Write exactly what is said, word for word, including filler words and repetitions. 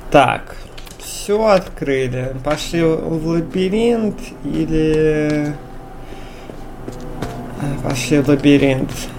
Так, все открыли. Пошли в лабиринт или... Пошли в лабиринт.